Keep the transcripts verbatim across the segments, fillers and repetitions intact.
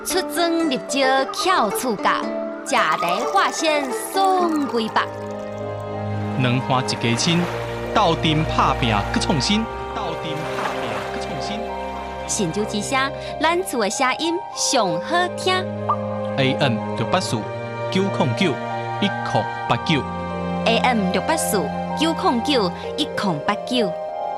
出征入招巧厝角，食茶化身爽规百。 两花一家亲，斗阵拍拼搁创新，斗阵拍拼搁创新。 神州之声，咱厝的声音上好听。 A M 六八四九零九一零八九。 A M 六八四九零九一零八九。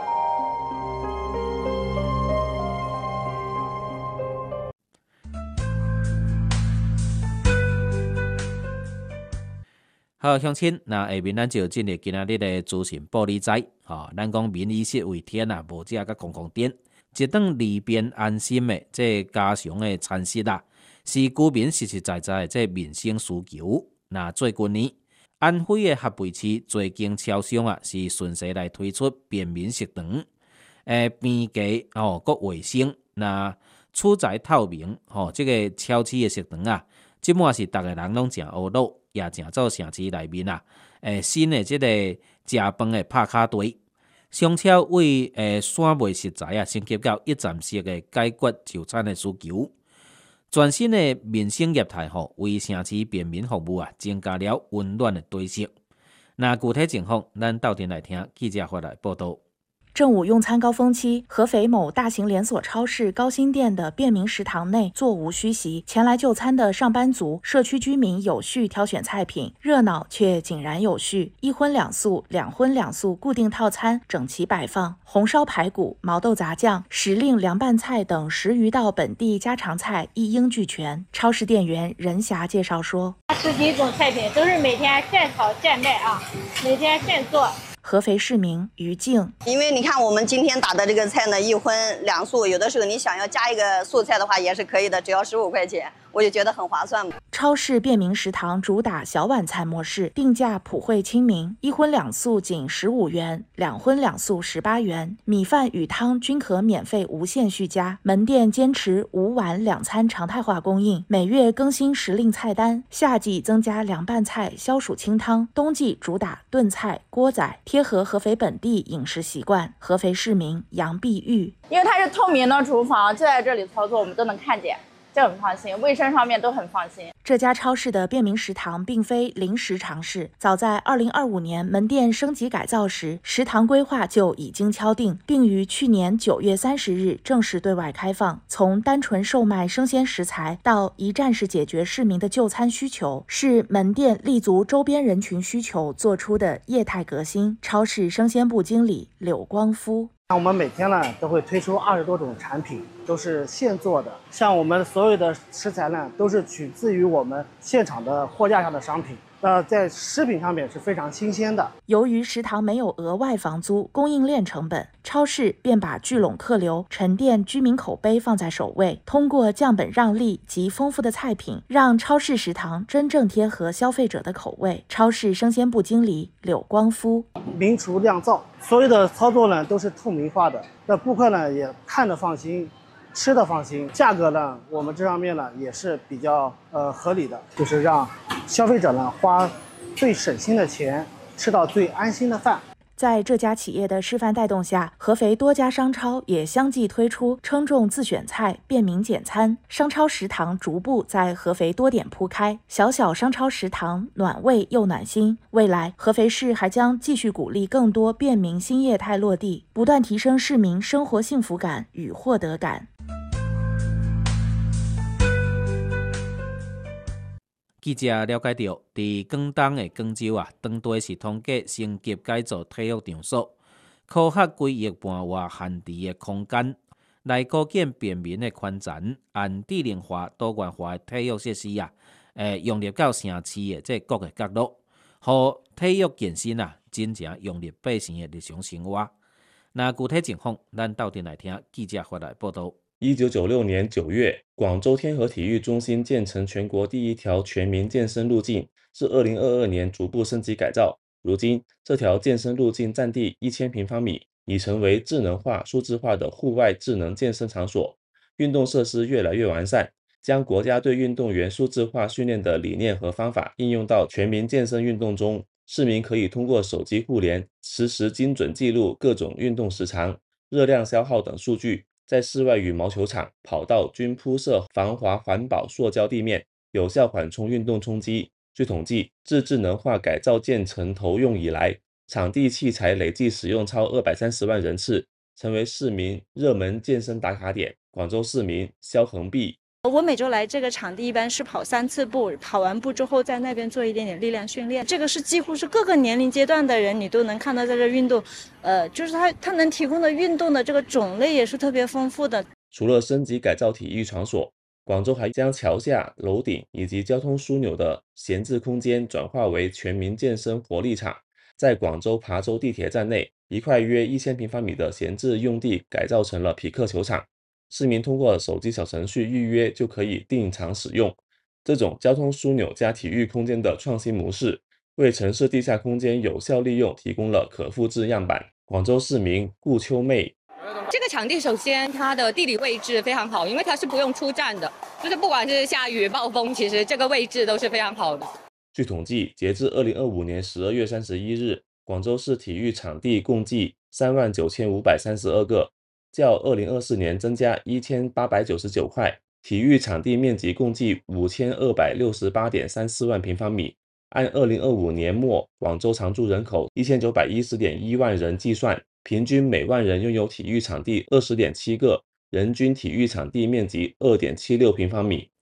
好，乡亲，那下面咱就进入今仔日的资讯报理财。吼、哦，咱讲民以食为天啊，无食甲公共点，一顿利便安心的这家常的餐食啊，是居民实实在在的这民生需求。那最近呢，安徽的合肥市最间超商啊，是顺势来推出便民食堂，诶，便捷哦，搁卫生，那处材透明，吼、哦，这个超市的食堂啊，即满是逐个人拢诚学乐。也正做城市内面啊，诶，新的即个食饭的拍卡堆，上超为诶选卖食材啊，升级到一站式的解决就餐的需求。全新的民生业态吼，为城市便民服务啊，增加了温暖的对象。那具体情况，咱斗阵来听记者发来报道。 正午用餐高峰期，合肥某大型连锁超市高新店的便民食堂内座无虚席，前来就餐的上班族、社区居民有序挑选菜品，热闹却井然有序。一荤两素、两荤两素固定套餐整齐摆放，红烧排骨、毛豆杂酱、时令凉拌菜等十余道本地家常菜一应俱全。超市店员任霞介绍说：“ 十几种菜品都是每天现炒现卖啊，每天现做。” 合肥市民于静， 因为你看我们今天打的这个菜呢，一荤两素，有的时候你想要加一个素菜的话也是可以的，只要十五块钱，我就觉得很划算。 超市便民食堂主打小碗菜模式，定价普惠亲民，一荤两素仅十五元，两荤两素十八元，米饭与汤均可免费无限续加。门店坚持五碗两餐常态化供应，每月更新时令菜单，夏季增加凉拌菜、消暑清汤，冬季主打炖菜、锅仔。贴合合肥本地饮食习惯，合肥市民杨碧玉， 因为它是透明的厨房，就在这里操作，我们都能看见，这很放心，卫生上面都很放心。 这家超市的便民食堂并非临时尝试，早在二零二五年门店升级改造时，食堂规划就已经敲定，并于去年九月三十日正式对外开放。从单纯售卖生鲜食材到一站式解决市民的就餐需求，是门店立足周边人群需求做出的业态革新。超市生鲜部经理柳光夫。 我们每天呢都会推出二十多种产品，都是现做的。像我们所有的食材呢，都是取自于我们现场的货架上的商品。那在食品上面是非常新鲜的。 由于食堂没有额外房租、供应链成本，超市便把聚拢客流、沉淀居民口碑放在首位。通过降本让利及丰富的菜品，让超市食堂真正贴合消费者的口味。超市生鲜部经理柳光夫， 明厨亮灶，所有的操作呢都是透明化的，那顾客呢也看得放心。吃的放心，价格呢，我们这上面呢也是比较呃合理的，就是让消费者呢花最省心的钱，吃到最安心的饭。 在这家企业的示范带动下，合肥多家商超也相继推出称重自选菜、便民简餐。商超食堂逐步在合肥多点铺开，小小商超食堂暖胃又暖心。未来，合肥市还将继续鼓励更多便民新业态落地，不断提升市民生活幸福感与获得感。 记者了解到，伫广东的广州啊，当地是通过升级改造体育场所，科学规划盘外限制的空间，来构建便民的宽展、按智能化、多元化的体育设施啊，诶，融入到城市的这各个角落，互体育健身啊，真正融入百姓的日常生活。那具体情况，咱斗阵来听记者发来报道。 一九九六年九月，广州天河体育中心建成全国第一条全民健身路径，至二零二二年逐步升级改造。如今，这条健身路径占地一千平方米，已成为智能化、数字化的户外智能健身场所。运动设施越来越完善，将国家对运动员数字化训练的理念和方法应用到全民健身运动中。市民可以通过手机互联，实时精准记录各种运动时长、热量消耗等数据， 在室外羽毛球场、跑道均铺设防滑环保塑胶地面，有效缓冲运动冲击。据统计，自智能化改造建成投用以来，场地器材累计使用超二百三十万人次，成为市民热门健身打卡点。广州市民肖恒碧。 我每周来这个场地一般是跑三次步，跑完步之后在那边做一点点力量训练，这个是几乎是各个年龄阶段的人你都能看到在这运动，呃，就是它它能提供的运动的这个种类也是特别丰富的。 除了升级改造体育场所，广州还将桥下、楼顶以及交通枢纽的闲置空间转化为全民健身活力场。在广州琶洲地铁站内，一块约一千平方米的闲置用地改造成了匹克球场。市民通过手机小程序预约就可以定场使用。这种交通枢纽加体育空间的创新模式，为城市地下空间有效利用提供了可复制样板。广州市民顾秋妹。 这个场地首先它的地理位置非常好，因为它是不用出站的，就是不管是下雨、暴风，其实这个位置都是非常好的。 据统计，截至二零二五年十二月三十一日，广州市体育场地共计三万九千五百三十二个。较二零二四年增加一千八百九十九块，体育场地面积共计五千二百六十八点三四万平方米。按二零二五年末广州常住人口一千九百一十点一万人计算，平均每万人拥有体育场地二十点七个，人均体育场地面积二点七六平方米。